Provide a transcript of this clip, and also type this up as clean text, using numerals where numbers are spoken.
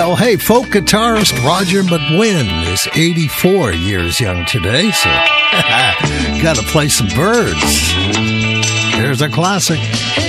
Well, hey, folk guitarist Roger McGuinn is 84 years young today, so gotta play some Byrds. Here's a classic.